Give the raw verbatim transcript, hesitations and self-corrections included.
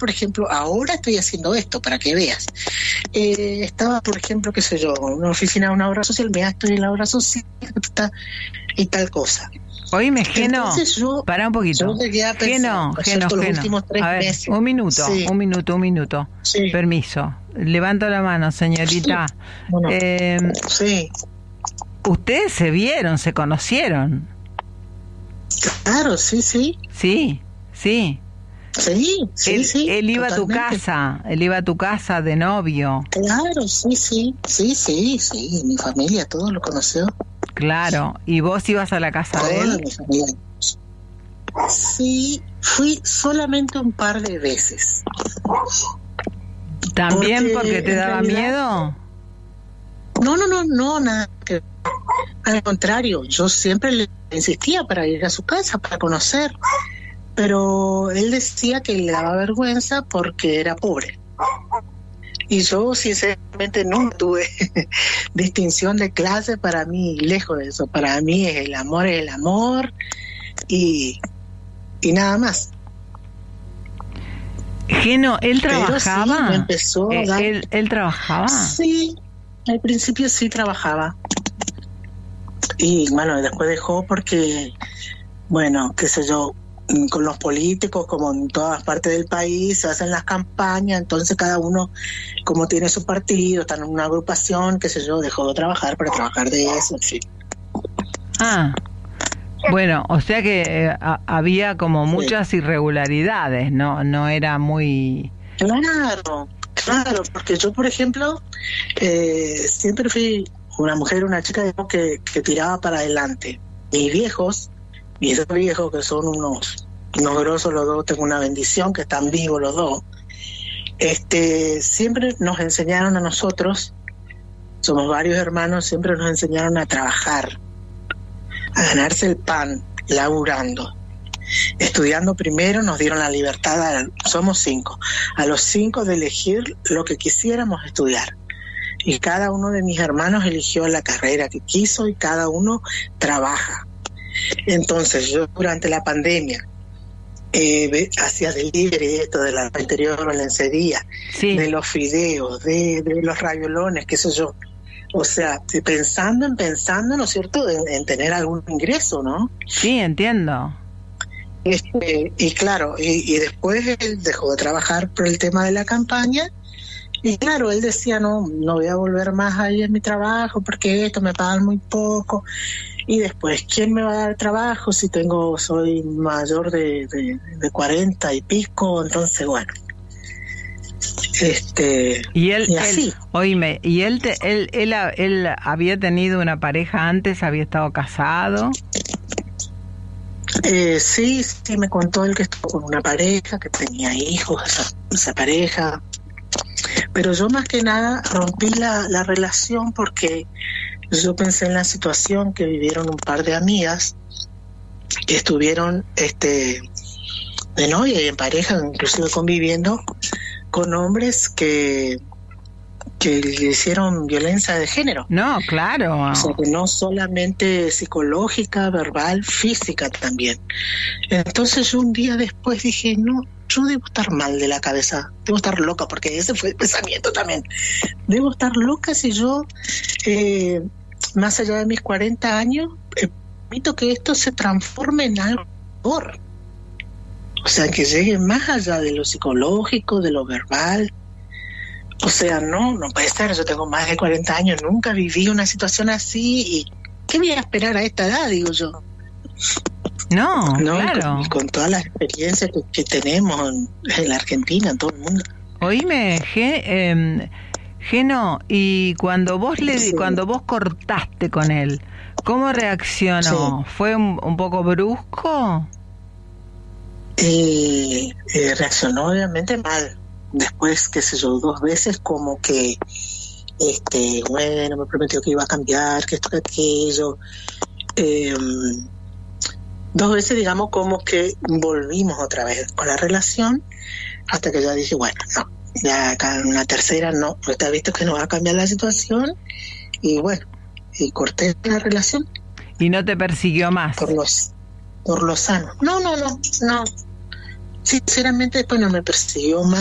por ejemplo, ahora estoy haciendo esto para que veas. Eh, estaba, por ejemplo, qué sé yo, en una oficina de una obra social, mira, estoy en la obra social y tal cosa. Oíme, Geno, yo, para un poquito. Geno, Geno, Geno, Geno. A ver, meses. un minuto, sí. un minuto, un minuto. Sí. Permiso. Levanto la mano, señorita. Sí. Bueno, eh, sí. Ustedes se vieron, se conocieron. Claro, sí, sí. Sí, sí. Sí, sí, él, sí. Él iba totalmente. a tu casa, él iba a tu casa de novio. Claro, sí, sí, sí, sí, sí. Mi familia, todo lo conoció. Claro, ¿y vos ibas a la casa Toda de él? Mi familia. Sí, fui solamente un par de veces. ¿También porque, porque te daba realidad, miedo? No, no, no, no, nada. Que, al contrario, yo siempre le insistía para ir a su casa, para conocer. Pero él decía que le daba vergüenza porque era pobre. Y yo, sinceramente, no tuve distinción de clase. Para mí, lejos de eso. Para mí, es el amor es el amor y, y nada más. Geno, ¿él trabajaba? Pero sí, me empezó a dar... ¿Él, ¿Él trabajaba? Sí, al principio sí trabajaba. Y bueno, después dejó porque, bueno, qué sé yo, con los políticos, como en todas partes del país, se hacen las campañas, entonces cada uno, como tiene su partido, está en una agrupación, qué sé yo, dejó de trabajar para trabajar de eso, en fin. Ah, bueno, o sea que eh, a, había como muchas sí. irregularidades, ¿no? No era muy... Claro, claro, porque yo, por ejemplo, eh, siempre fui una mujer, una chica que, que tiraba para adelante. Mis viejos, mis dos viejos, que son unos, unos grosos los dos, tengo una bendición, que están vivos los dos, este, siempre nos enseñaron a nosotros, somos varios hermanos, siempre nos enseñaron a trabajar, a ganarse el pan, laburando. Estudiando primero nos dieron la libertad, a, somos cinco, a los cinco de elegir lo que quisiéramos estudiar. Y cada uno de mis hermanos eligió la carrera que quiso y cada uno trabaja. Entonces yo durante la pandemia eh, hacía delivery esto de la anterior o lencería, sí. de los fideos, de, de los raviolones, qué sé yo. O sea, pensando en pensando, ¿no es cierto?, en, en tener algún ingreso, ¿no? Sí, entiendo. Este, y claro, y, y después él dejó de trabajar por el tema de la campaña. Y claro, él decía, no, no voy a volver más ahí en mi trabajo porque esto me pagan muy poco. Y después, ¿quién me va a dar trabajo si tengo, soy mayor de, de, de cuarenta y pico? Entonces, bueno. Este, y él, y así. Él, oíme, ¿y él, te, él, él, él, él había tenido una pareja antes? ¿Había estado casado? Eh, sí, sí, me contó él que estuvo con una pareja, que tenía hijos, esa, esa pareja. Pero yo más que nada rompí la, la relación porque yo pensé en la situación que vivieron un par de amigas que estuvieron este de novia y en pareja, inclusive conviviendo con hombres que que le hicieron violencia de género. No, claro. O sea, que no solamente psicológica, verbal, física también. Entonces yo un día después dije, no, yo debo estar mal de la cabeza, debo estar loca, porque ese fue el pensamiento también. Debo estar loca si yo, eh, más allá de mis cuarenta años, eh, permito que esto se transforme en algo peor. O sea, que llegue más allá de lo psicológico, de lo verbal. O sea, no, no puede ser, yo tengo más de cuarenta años, nunca viví una situación así, y ¿qué voy a esperar a esta edad, digo yo? No, no claro. Con, con todas las experiencias que, que tenemos en, en la Argentina, en todo el mundo. Oíme, Ge, eh, Geno, y cuando vos le sí. cuando vos cortaste con él, ¿cómo reaccionó? Sí. ¿Fue un, un poco brusco? Eh, eh, reaccionó obviamente mal. Después, qué sé yo, dos veces como que, este, bueno, me prometió que iba a cambiar, que esto, que aquello. Eh, dos veces, digamos, como que volvimos otra vez con la relación, hasta que ya dije, bueno, no, ya acá en una tercera no, pues te has visto que no va a cambiar la situación, y bueno, y corté la relación. ¿Y no te persiguió más? Por los, por lo sano. No, no, no, no. sinceramente después no me persiguió más.